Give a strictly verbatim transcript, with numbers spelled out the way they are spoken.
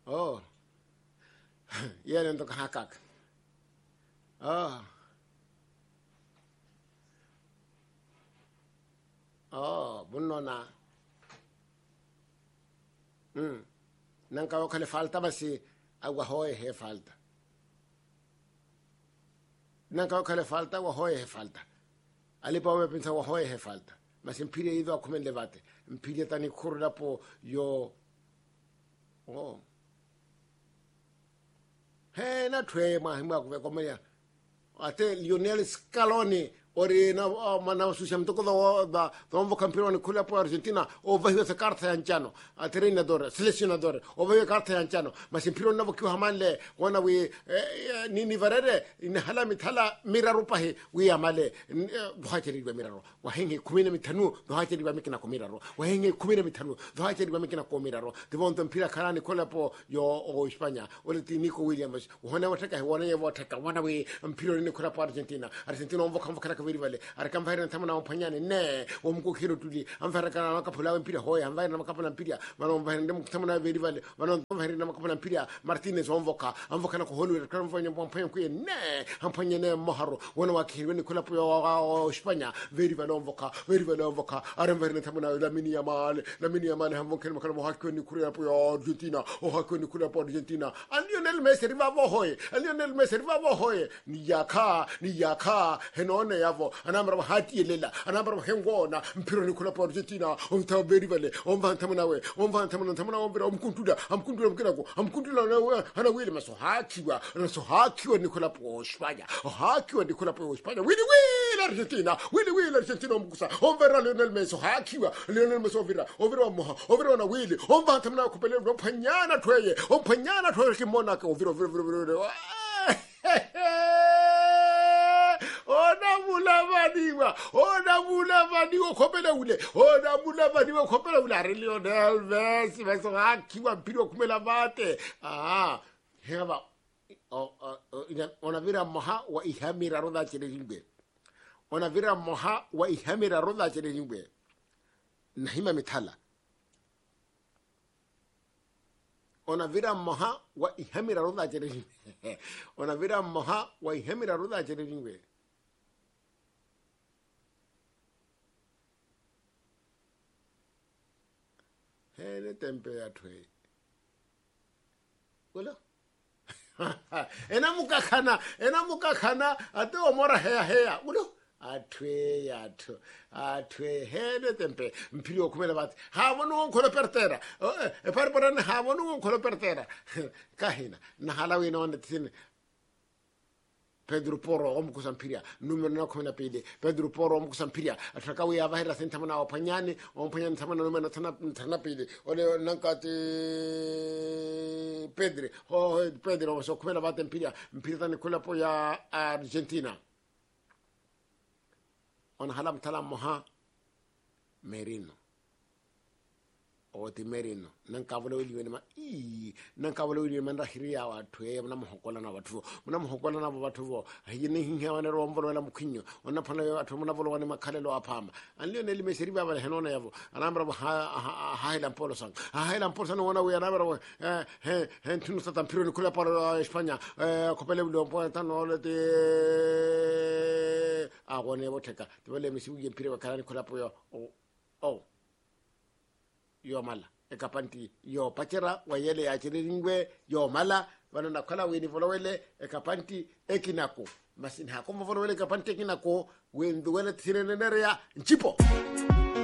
Oh. Yan ito kahakak. Oh. Oh, bunno na. Mm. Nang kawo kale falta basi agwa hoye he falta. Nang kawo kale falta wa hoye he falta. Alipa me pensa wa hoye he falta. Mas impide ido a kumen levate. Impide tani kurda po yo. Oh. He na twe ma hima kuve komenya. Ate Lionel Scaloni ori na mana susha mtoko da da dombo campione kula po Argentina o vai esa carta anciano a treinador selezionador o vai carta anciano ma sempre non avokiwa hamale wana wi nini varere in hala mithala miraru pahe wi amale dhuacheri ba miraro wa hengi kumina mitanu dhuacheri ba mikina ko miraro wa hengi kumina mitanu dhuacheri ba mikina ko miraro devonto mpira karani kula po yo o España o Nico Williams wana wataka wana ya wataka wana wi mpira ni kula po Argentina Argentina on voka voka veri vale arakam vaira tamana ompanyane ne omko kiro tuli amfara kana makapula mpira hoya amvaira makapula mpira mano vaira ndem tamana veri vale mano vaira makapula mpira Martinez omvoka amvoka na ko holu kan vanya pompanyo ku ne ampanyane moharo wona wakiri ni kula po o España veri vale omvoka veri vale omvoka aram vaira tamana Lamine Yamal Lamine Yamal amvoka makala mo hakko ni kula po Argentina o hakko ni kula po Argentina Lionel Messi riva vo hoye Lionel Messi riva vo hoye ni yaka ni yaka henone ya anambra hati lela anambra hengona mpiro ni kula po Argentina umta beri vale umva tamanawe umva tamana tamana ombira umkuntuda amkuntuda mkirako amkuntula na ana wile maso hakiwa na so hakiwa ni kula po España hakiwa ni kula po España wili wili Argentina wili wili Argentina umkusa umva Lionel Messi hakiwa Lionel Messi ovira ovira moha ovira na wili umva tamana kupele mpanyana tweye mpanyana tweye kimona ka ovira ovira ovira ona mulavaniwa ona mulavaniwa kopela ule ona mulavaniwa kopela ule ari Lionel Messi vaso hakiwa mpira kumela mate ah heba ona vira moha wa ihamira roda chele jingbe ona vira moha wa ihamira roda chele jingbe nahima mithala ona vira moha wa ihamira roda chele jingbe ona vira moha wa ihamira roda chele jingbe hele tempe ya twe wala ena mukakhana ena mukakhana ate omora heya heya ulo atwe ya to atwe hele tempe mpiri okumela bati ha wonu nkolo pertera e par parane ha wonu nkolo pertera kahina na halawi no ndetine Pedro Porro omku sampiria numero na kumi na pili Pedro Porro omku sampiria atakawi ya vahira sentamana opanyani opanyani tamana numero tana tana pili ole nankati Pedro oh Pedro so kumela bate mpiria mpira tani kula po ya Argentina on halam talam moha Merino o ti Merino nan kavolo wili wena ma i nan kavolo wili man rahiria watu e mna mhokola na watu mna mhokola na watu hiyine hinga wana rombolo wala mkinyo ona pana watu mna volo wana makalelo apama an Lionel Messi riba bale henona yavo anambra ha haila polo sang haila polo sang wana we anambra he he tunu sa tampiro ni kula para España kopele wili po tano ole te a wone woteka te wale Messi wi mpire wakala ni kula po yo oh yo mala e kapanti yo pachera wayele ya chiringwe yo mala wana nakala weni volowele e kapanti ekinako masin ha como volowele kapanti ekinako wendu wele tirenenere ya nchipo